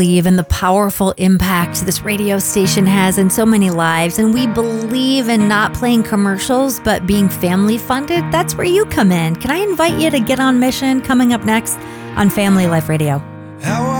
believe in the powerful impact this radio station has in so many lives, and we believe in not playing commercials but being family funded. That's where you come in. Can I invite you to get on mission? Coming up next on Family Life Radio.